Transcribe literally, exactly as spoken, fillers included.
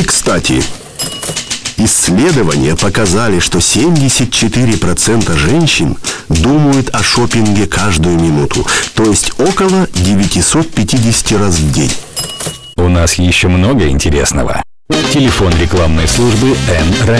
И, кстати, исследования показали, что семьдесят четыре процента женщин думают о шопинге каждую минуту, то есть около девятьсот пятьдесят раз в день. У нас еще много интересного. Телефон рекламной службы эн эр